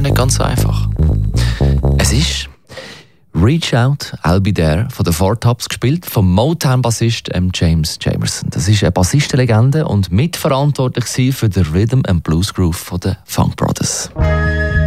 nicht ganz so einfach. Es ist Reach Out, I'll Be There von den Four Tops, gespielt vom Motown-Bassist James Jamerson. Das ist eine Bassistenlegende und mitverantwortlich für den Rhythm and Blues Groove von den Funk Brothers.